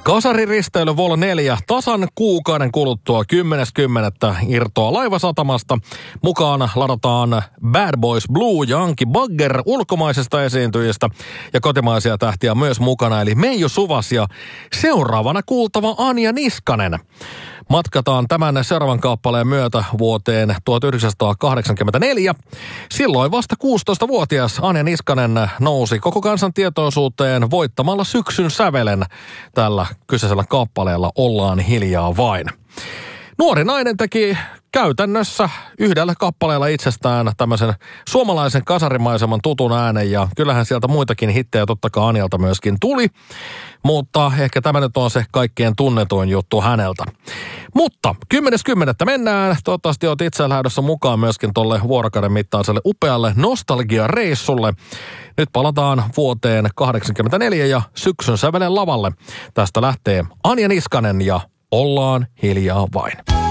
Kasariristeily Vol 4 tasan kuukauden kuluttua 10.10. irtoaa laivasatamasta. Mukaan ladataan Bad Boys Blue ja Anki Bagger ulkomaisesta esiintyjistä ja kotimaisia tähtiä myös mukana, eli Meiju Suvas ja seuraavana kuultava Anja Niskanen. Matkataan tämän seuraavan kappaleen myötä vuoteen 1984. Silloin vasta 16-vuotias Anja Niskanen nousi koko kansan tietoisuuteen voittamalla Syksyn sävelen. Tällä kyseisellä kappaleella Ollaan hiljaa vain. Nuori nainen teki käytännössä yhdellä kappaleella itsestään tämmöisen suomalaisen kasarimaiseman tutun äänen, ja kyllähän sieltä muitakin hittejä totta kai Anjalta myöskin tuli, mutta ehkä tämä nyt on se kaikkein tunnetuin juttu häneltä. Mutta 10.10. mennään. Toivottavasti olet itse lähdössä mukaan myöskin tolle vuorokauden mittaiselle upealle nostalgia-reissulle. Nyt palataan vuoteen 1984 ja Syksyn sävelen lavalle. Tästä lähtee Anja Niskanen ja Ollaan hiljaa vain.